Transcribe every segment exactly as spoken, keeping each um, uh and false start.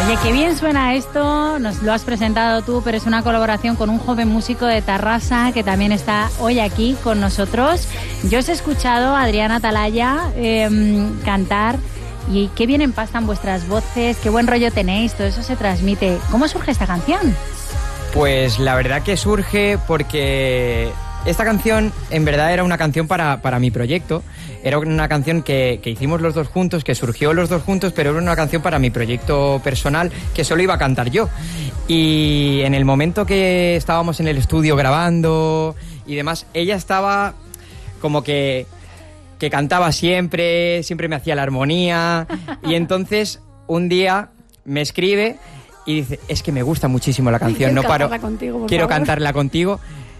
Oye, qué bien suena esto, nos lo has presentado tú, pero es una colaboración con un joven músico de Tarrasa que también está hoy aquí con nosotros. Yo os he escuchado a Adrián Atalaya eh, cantar y qué bien empastan vuestras voces, qué buen rollo tenéis, todo eso se transmite. ¿Cómo surge esta canción? Pues la verdad que surge porque esta canción en verdad era una canción para, para mi proyecto. Era una canción que, que hicimos los dos juntos, que surgió los dos juntos, pero era una canción para mi proyecto personal que solo iba a cantar yo. Y en el momento que estábamos en el estudio grabando y demás, ella estaba como que, que cantaba siempre, siempre me hacía la armonía. Y entonces un día me escribe y dice, es que me gusta muchísimo la canción, quiero no paro, cantarla contigo, por quiero favor. cantarla contigo.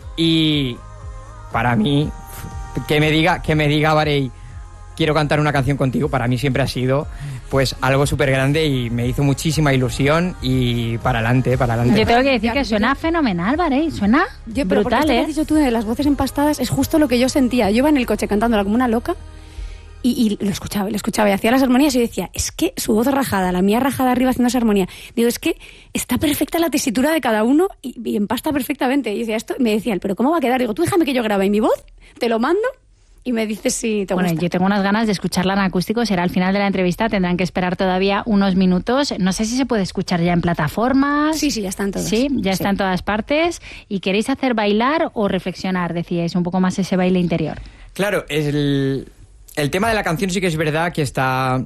Y para mí, que me diga, que me diga Varey, quiero cantar una canción contigo, para mí siempre ha sido pues algo súper grande y me hizo muchísima ilusión y para adelante, para adelante. Yo tengo que decir que suena fenomenal, Varey, suena Yo, pero brutal, porque esto que ¿eh? has dicho tú de las voces empastadas es justo lo que yo sentía. Yo iba en el coche cantándola como una loca y, y lo escuchaba, lo escuchaba y hacía las armonías y yo decía, es que su voz rajada, la mía rajada arriba haciendo esa armonía. Digo, es que está perfecta la tesitura de cada uno y, y empasta perfectamente. Y decía esto, me decían, pero ¿cómo va a quedar? Digo, tú déjame que yo grabe mi voz, te lo mando y me dices si te Bueno, gusta. yo tengo unas ganas de escucharla en acústico, será al final de la entrevista, tendrán que esperar todavía unos minutos. No sé si se puede escuchar ya en plataformas. Sí, sí, ya están todas. Sí, ya está Sí. en todas partes. ¿Y queréis hacer bailar o reflexionar? Decíais, un poco más ese baile interior. Claro, es el, el tema de la canción sí que es verdad que está,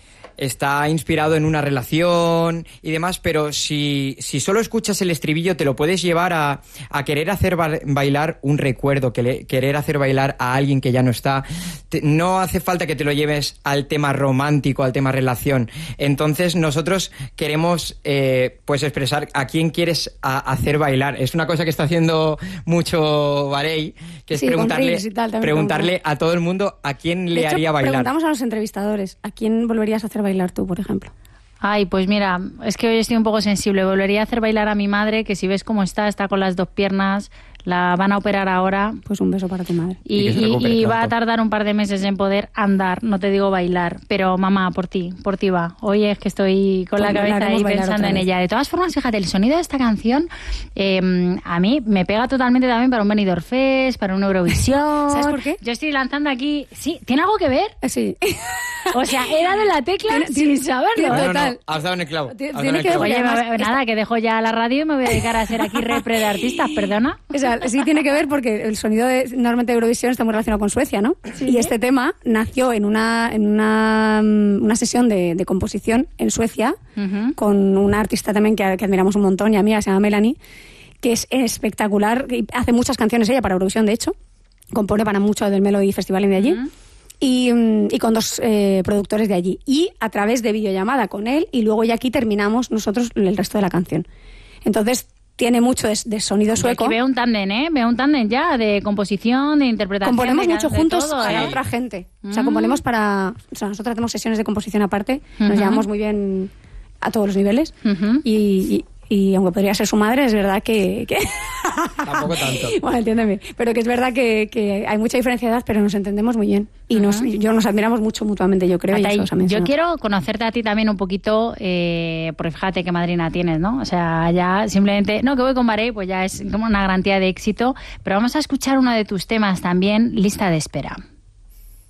está inspirado en una relación y demás, pero si, si solo escuchas el estribillo te lo puedes llevar a, a querer hacer ba- bailar un recuerdo, que le, querer hacer bailar a alguien que ya no está. Te, no hace falta que te lo lleves al tema romántico, al tema relación. Entonces nosotros queremos eh, pues expresar a quién quieres a, hacer bailar. Es una cosa que está haciendo mucho Varey, que es Sí, con preguntarle, reels y tal, también preguntarle a todo el mundo a quién De le hecho, haría bailar. preguntamos a los entrevistadores, ¿a quién volverías a hacer bailar tú, por ejemplo? Ay, pues mira, es que hoy estoy un poco sensible. Volvería a hacer bailar a mi madre, que si ves cómo está, está con las dos piernas, la van a operar ahora. Pues un beso para tu madre. Y, Y que se y- recupere y va a pronto. tardar un par de meses en poder andar, no te digo bailar, pero mamá, por ti, por ti va. Hoy es que estoy con Pues la la cabeza haremos ahí bailar pensando otra en vez. ella. De todas formas, fíjate, el sonido de esta canción eh, a mí me pega totalmente también para un Benidorm Fest, para un Eurovisión. ¿Sabes por qué? Yo estoy lanzando aquí... Sí, ¿tiene algo que ver? Eh, Sí. O sea, he dado en la tecla Tiene- sin tiene- saberlo. tiene- No, no, no, total. has dado en el clavo. Tiene has dado en el que ver clavo. Oye, además, me- esta- nada, que dejo ya la radio y me voy a dedicar a ser aquí repre de artistas, perdona. O sea, sí tiene que ver porque el sonido de, normalmente de Eurovisión está muy relacionado con Suecia, ¿no? Y este tema nació en una, en una, mm, una sesión de, de composición en Suecia Ujú. con una artista también que, que admiramos un montón y amiga, se llama Melanie, que es espectacular, y hace muchas canciones ella para Eurovisión, de hecho, compone para mucho del Melody Festival de allí. Ujú. Y, mm, y con dos eh, productores de allí. Y a través de videollamada con él, y luego ya aquí terminamos nosotros el resto de la canción. Entonces, tiene mucho de, de sonido Aquí sueco. veo un tándem, ¿eh? Veo un tándem ya de composición, de interpretación. Componemos de, mucho de juntos todo, para ¿eh? otra gente. O Mm. sea, componemos para... O sea, nosotros hacemos sesiones de composición aparte, nos Ujú. llevamos muy bien a todos los niveles. Ujú. y, y, y aunque podría ser su madre, es verdad que... que... Tampoco tanto. Bueno, entiéndeme. Pero que es verdad que, que hay mucha diferencia de edad, pero nos entendemos muy bien. Y nos, yo nos admiramos mucho mutuamente, yo creo. y Atay, eso os ha yo mencionado. quiero conocerte a ti también un poquito, eh, porque fíjate qué madrina tienes, ¿no? O sea, ya simplemente, no, que voy con Varey, pues ya es como una garantía de éxito. Pero vamos a escuchar uno de tus temas también, Lista de Espera.